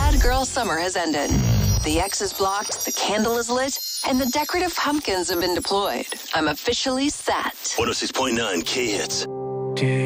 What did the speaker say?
Sad girl summer has ended. The X is blocked, the candle is lit, and the decorative pumpkins have been deployed. I'm officially set. 106.9 K-Hits.